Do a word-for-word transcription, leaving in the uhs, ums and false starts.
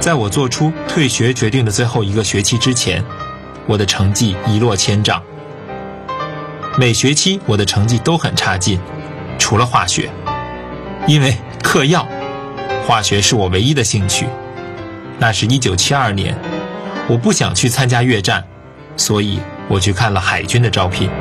在我做出退学决定的最后一个学期之前，我的成绩一落千丈。每学期我的成绩都很差劲，除了化学，因为嗑药，化学是我唯一的兴趣。那是一九七二年，我不想去参加越战，所以我去看了海军的招聘。